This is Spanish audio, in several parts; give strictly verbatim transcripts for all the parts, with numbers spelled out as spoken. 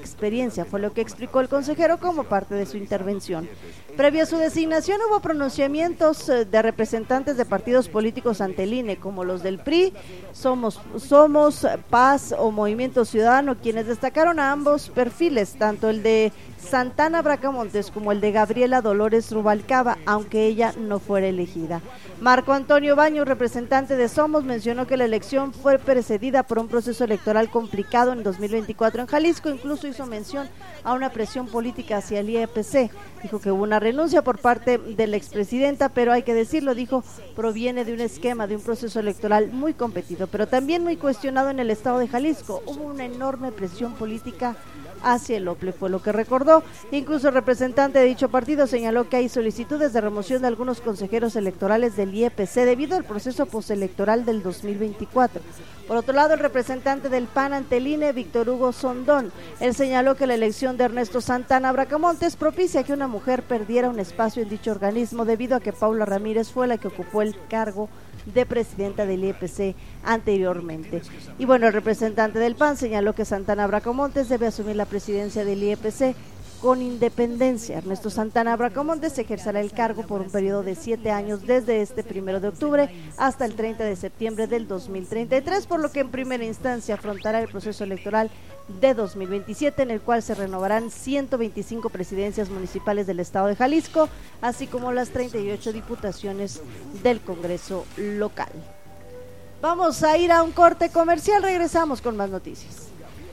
experiencia, fue lo que explicó el consejero como parte de su intervención. Previo a su designación hubo pronunciamientos de representantes de partidos políticos ante el I N E, como los del P R I, Somos, Somos, Paz o Movimiento Ciudadano, quienes destacaron a ambos perfiles, tanto el de Santana Bracamontes como el de Gabriela Dolores Rubalcaba, aunque ella no fuera elegida. Marco Antonio Baños, representante de Somos, mencionó que la elección fue precedida por un proceso electoral complicado en dos mil veinticuatro en Jalisco, incluso hizo mención a una presión política hacia el I E P C. Dijo que hubo una renuncia por parte de la expresidenta, pero hay que decirlo, dijo, proviene de un esquema, de un proceso electoral muy competido, pero también muy cuestionado en el estado de Jalisco. Hubo una enorme presión política hacia el O P L E, fue lo que recordó. Incluso el representante de dicho partido señaló que hay solicitudes de remoción de algunos consejeros electorales del I E P C debido al proceso postelectoral del dos mil veinticuatro. Por otro lado, el representante del P A N ante el I N E, Víctor Hugo Sondón, él señaló que la elección de Ernesto Santana Bracamontes propicia que una mujer perdiera un espacio en dicho organismo debido a que Paula Ramírez fue la que ocupó el cargo de presidenta del I E P C anteriormente. Y bueno, el representante del P A N señaló que Santana Bracamontes debe asumir la presidencia del I E P C con independencia. Ernesto Santana Bracamontes ejercerá el cargo por un periodo de siete años desde este primero de octubre hasta el treinta de septiembre del dos mil treinta y tres, por lo que en primera instancia afrontará el proceso electoral de dos mil veintisiete, en el cual se renovarán ciento veinticinco presidencias municipales del estado de Jalisco, así como las treinta y ocho diputaciones del Congreso local. Vamos a ir a un corte comercial, regresamos con más noticias.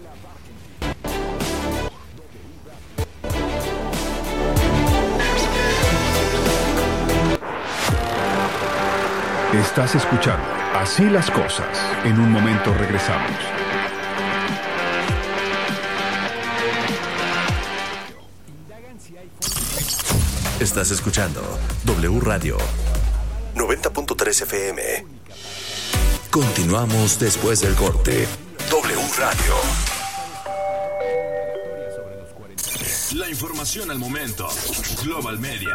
Estás escuchando Así las Cosas. En un momento regresamos. Estás escuchando W Radio noventa punto tres F M. Continuamos después del corte. W Radio. La información al momento. Global Media.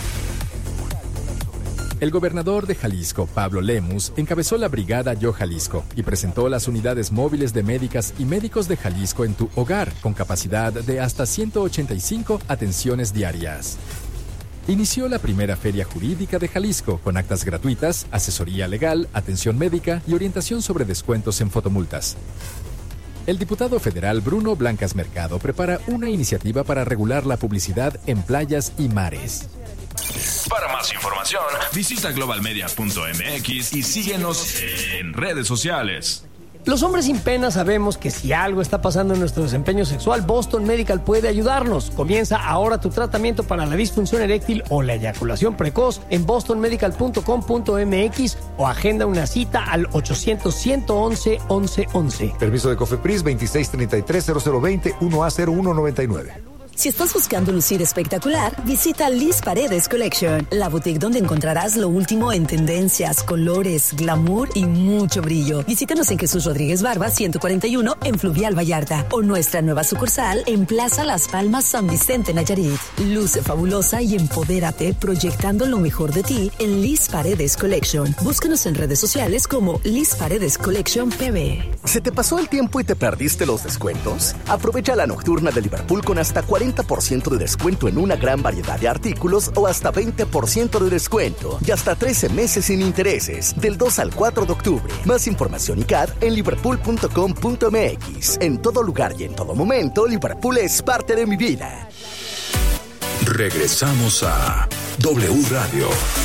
El gobernador de Jalisco, Pablo Lemus, encabezó la brigada Yo Jalisco y presentó las unidades móviles de médicas y médicos de Jalisco en tu hogar, con capacidad de hasta ciento ochenta y cinco atenciones diarias. Inició la primera feria jurídica de Jalisco, con actas gratuitas, asesoría legal, atención médica y orientación sobre descuentos en fotomultas. El diputado federal Bruno Blancas Mercado prepara una iniciativa para regular la publicidad en playas y mares. Para más información, visita global media punto m x y síguenos en redes sociales. Los hombres sin pena sabemos que si algo está pasando en nuestro desempeño sexual, Boston Medical puede ayudarnos. Comienza ahora tu tratamiento para la disfunción eréctil o la eyaculación precoz en boston medical punto com punto m x o agenda una cita al ochocientos, ciento once, once once. Permiso de COFEPRIS veintiséis treinta y tres cero cero veinte uno A cero uno noventa y nueve. Si estás buscando lucir espectacular, visita Liz Paredes Collection, la boutique donde encontrarás lo último en tendencias, colores, glamour y mucho brillo. Visítanos en Jesús Rodríguez Barba ciento cuarenta y uno en Fluvial Vallarta o nuestra nueva sucursal en Plaza Las Palmas San Vicente Nayarit. Luce fabulosa y empodérate proyectando lo mejor de ti en Liz Paredes Collection. Búscanos en redes sociales como Liz Paredes Collection P B. ¿Se te pasó el tiempo y te perdiste los descuentos? Aprovecha la nocturna de Liverpool con hasta cuarenta por ciento de descuento en una gran variedad de artículos o hasta veinte por ciento de descuento y hasta trece meses sin intereses del dos al cuatro de octubre. Más información y C A D en liverpool punto com punto m x. En todo lugar y en todo momento, Liverpool es parte de mi vida. Regresamos a W Radio.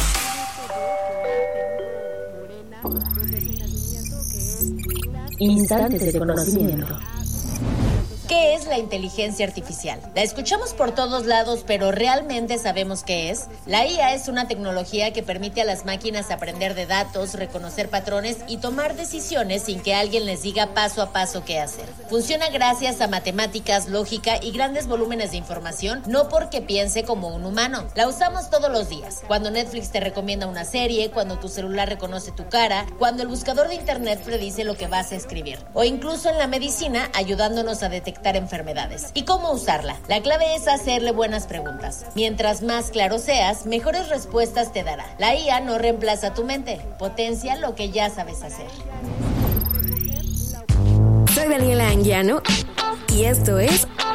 Instantes de conocimiento. ¿Qué es la inteligencia artificial? La escuchamos por todos lados, pero ¿realmente sabemos qué es? La I A es una tecnología que permite a las máquinas aprender de datos, reconocer patrones y tomar decisiones sin que alguien les diga paso a paso qué hacer. Funciona gracias a matemáticas, lógica y grandes volúmenes de información, no porque piense como un humano. La usamos todos los días. Cuando Netflix te recomienda una serie, cuando tu celular reconoce tu cara, cuando el buscador de internet predice lo que vas a escribir. O incluso en la medicina, ayudándonos a detectar enfermedades. ¿Y cómo usarla? La clave es hacerle buenas preguntas. Mientras más claro seas, mejores respuestas te dará. La I A no reemplaza tu mente, potencia lo que ya sabes hacer. Soy Daniela Anguiano y esto es